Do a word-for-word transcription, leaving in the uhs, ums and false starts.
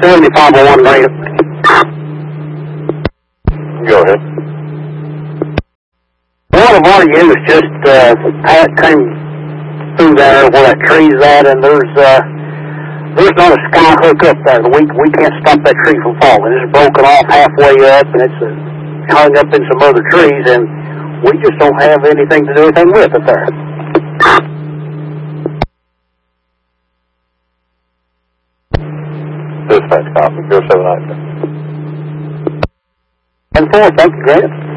seventy-five oh one Grant. Go ahead. One of our units just uh, came through there where that tree's at, and there's uh, there's not a sky hook up there. We we can't stop that tree from falling. It's broken off halfway up, and it's uh, hung up in some other trees, and we just don't have anything to do anything with it there. Dispatch copy. Go seven nine. And four, thank you, Grant.